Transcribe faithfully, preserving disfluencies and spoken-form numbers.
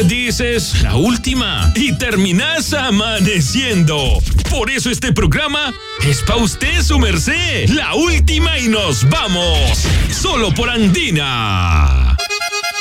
usted dices la última y terminas amaneciendo. Por eso este programa es pa' usted, su merced. La última y nos vamos. Solo por Andina.